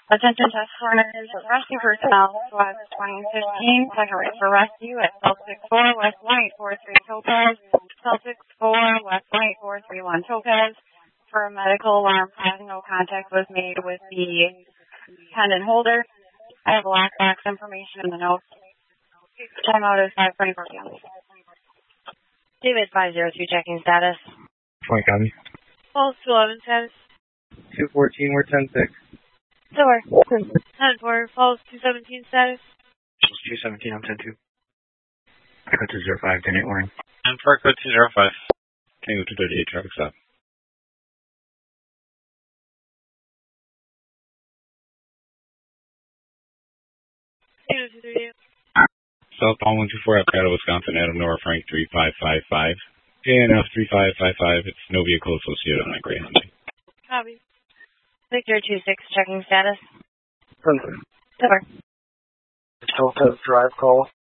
Attention test coordinators of rescue personnel, SWAT 2015, second rate for rescue at Cell 64 West 1843 Topaz, Cell 64 West 1831 Topaz. For a medical alarm, no contact was made with the pendant holder. I have lock box information in the notes. Timeout is 5:24 p.m. David 502 checking status. Point copy. Pulse 211 status. 214, we're 10-6. Door. 10-4, Pulse 217 status. 217, I'm 10-2. I got to 05, 10-8 warning. And for code 205. Tango 238, traffic stop. Tango 238. Southbound 124 Apcato, Wisconsin, Adam Nora Frank 3555. ANF 3555, it's no vehicle associated on that Greyhound. Copy. Victor 26 checking status. Perfect. Door. Topaz drive call.